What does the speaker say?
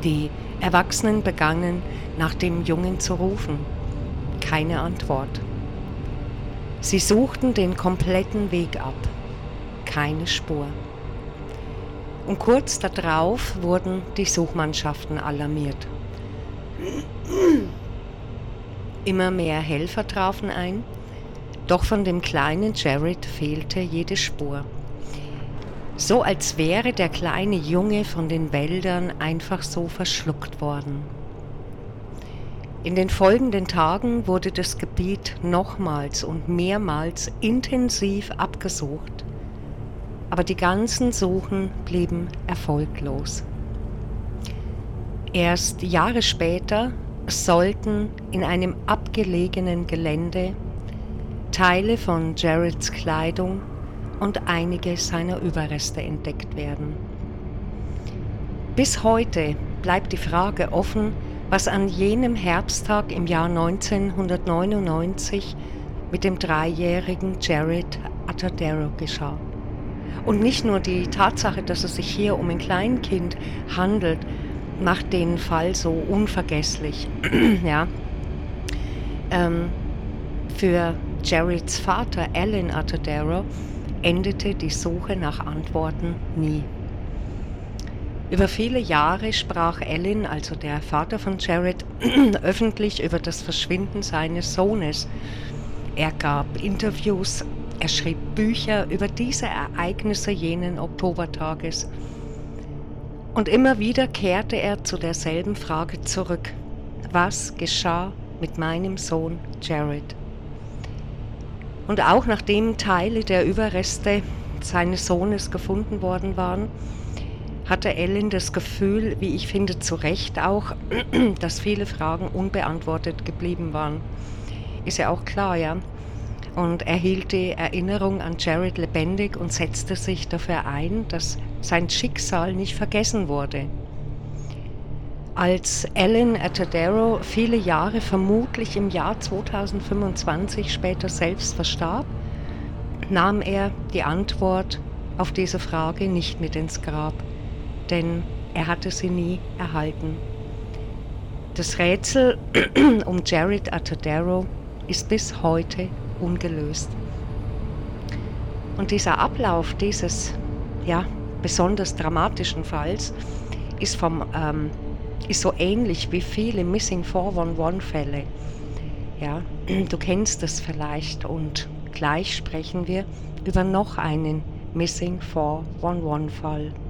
Die Erwachsenen begannen, nach dem Jungen zu rufen. Keine Antwort. Sie suchten den kompletten Weg ab. Keine Spur. Und kurz darauf wurden die Suchmannschaften alarmiert. Immer mehr Helfer trafen ein, doch von dem kleinen Jared fehlte jede Spur. So als wäre der kleine Junge von den Wäldern einfach so verschluckt worden. In den folgenden Tagen wurde das Gebiet nochmals und mehrmals intensiv abgesucht, aber die ganzen Suchen blieben erfolglos. Erst Jahre später sollten in einem abgelegenen Gelände Teile von Jareds Kleidung und einige seiner Überreste entdeckt werden. Bis heute bleibt die Frage offen, was an jenem Herbsttag im Jahr 1999 mit dem 3-jährigen Jared Atadero geschah. Und nicht nur die Tatsache, dass es sich hier um ein Kleinkind handelt, macht den Fall so unvergesslich. Ja. Für Jareds Vater Alan Atadero endete die Suche nach Antworten nie. Über viele Jahre sprach Alan, also der Vater von Jared, öffentlich über das Verschwinden seines Sohnes. Er gab Interviews, er schrieb Bücher über diese Ereignisse jenen Oktobertages. Und immer wieder kehrte er zu derselben Frage zurück. Was geschah mit meinem Sohn Jared? Und auch nachdem Teile der Überreste seines Sohnes gefunden worden waren, hatte Alan das Gefühl, wie ich finde zu Recht auch, dass viele Fragen unbeantwortet geblieben waren. Ist ja auch klar, ja. Und er hielt die Erinnerung an Jared lebendig und setzte sich dafür ein, dass sein Schicksal nicht vergessen wurde. Als Alan Atadero viele Jahre, vermutlich im Jahr 2025 später selbst verstarb, nahm er die Antwort auf diese Frage nicht mit ins Grab, denn er hatte sie nie erhalten. Das Rätsel um Jared Atadero ist bis heute ungelöst. Und dieser Ablauf dieses besonders dramatischen Falls ist so ähnlich wie viele Missing 411-Fälle. Ja, du kennst es vielleicht, und gleich sprechen wir über noch einen Missing 411-Fall.